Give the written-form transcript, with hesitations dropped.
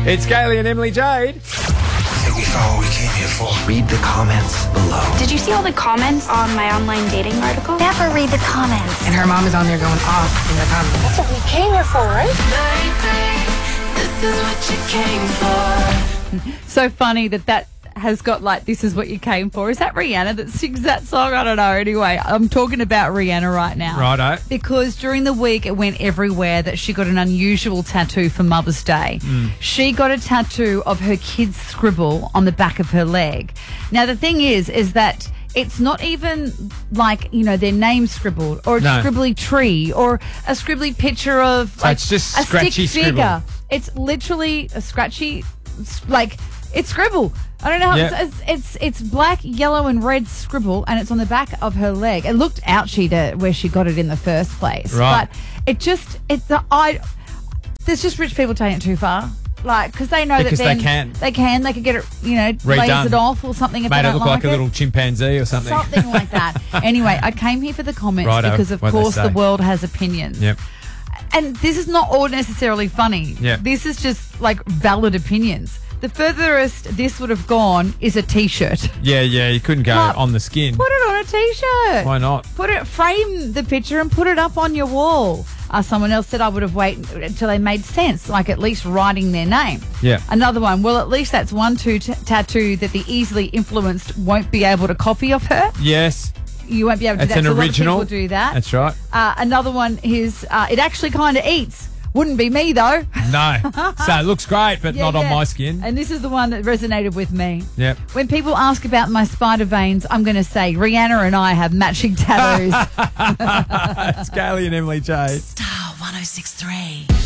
It's Kaylee and Emily Jade. I think we found what we came here for. Read the comments below. Did you see all the comments on my online dating article? Never read the comments. And her mom is on there going off in the comments. That's what we came here for, right? This is what you came for. So funny that has got like, this is what you came for. Is that Rihanna that sings that song? I don't know. Anyway, I'm talking about Rihanna right now. Righto. Because during the week it went everywhere that she got an unusual tattoo for Mother's Day. She got a tattoo of her kid's scribble on the back of her leg. Now, the thing is that it's not even like, you know, their name scribbled or a scribbly tree or a scribbly picture of like it's just a scratchy stick figure. scribble. It's literally a scratchy, like, it's scribble. I don't know how it's black, yellow and red scribble, and it's on the back of her leg. It looked ouchy to where she got it in the first place. Right. But there's just rich people taking it too far. Like, because they know Because that then they can. they could get it, you know, Redone. lasered off or something if Made they it don't look like it. a little chimpanzee or something. Something like that. Anyway, I came here for the comments Righto. because, of What'd they course, say? the world has opinions. Yep. And this is not all necessarily funny. Yep. This is just like valid opinions. The furthest this would have gone is a T-shirt. Yeah, you couldn't go But on the skin. Put it on a T-shirt. Why not? Frame the picture and put it up on your wall. Someone else said I would have waited until they made sense, like at least writing their name. Yeah. Another one, well, at least that's one tattoo that the easily influenced won't be able to copy of her. Yes. You won't be able to do It's that. an So original. A lot of people do that. That's right. Another one is it actually kind of eats. Wouldn't be me, though. No. So it looks great, but not on my skin. And this is the one that resonated with me. Yep. When people ask about my spider veins, I'm going to say Rihanna and I have matching tattoos. It's Kaylee and Emily Jade. Star 106.3.